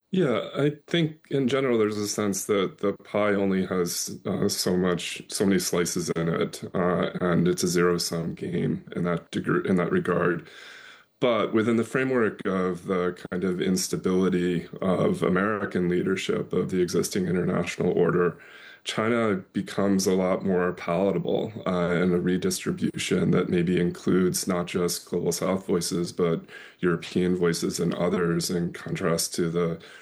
Yeah, I think in general there's a sense that the pie only has so many slices in it, and it's a zero-sum game in that degree, in that regard. But within the framework of the kind of instability of American leadership of the existing international order, China becomes a lot more palatable in a redistribution that maybe includes not just Global South voices, but European voices and others, in contrast to the